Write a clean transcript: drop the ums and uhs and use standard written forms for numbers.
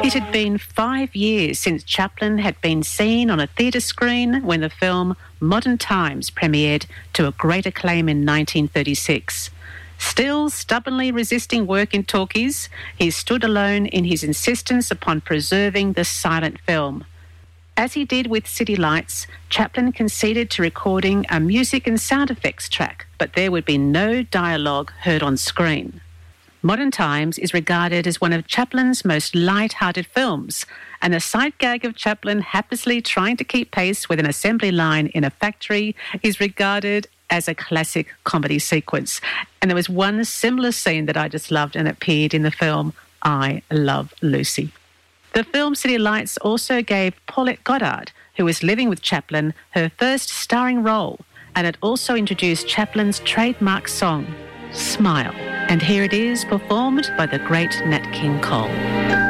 It had been 5 years since Chaplin had been seen on a theatre screen when the film Modern Times premiered to a great acclaim in 1936. Still stubbornly resisting work in talkies, he stood alone in his insistence upon preserving the silent film. As he did with City Lights, Chaplin conceded to recording a music and sound effects track, but there would be no dialogue heard on screen. Modern Times is regarded as one of Chaplin's most light-hearted films, and the sight gag of Chaplin happily trying to keep pace with an assembly line in a factory is regarded as a classic comedy sequence. And there was one similar scene that I just loved, and it appeared in the film I Love Lucy. The film City Lights also gave Paulette Goddard, who was living with Chaplin, her first starring role, and it also introduced Chaplin's trademark song, Smile. And here it is, performed by the great Nat King Cole.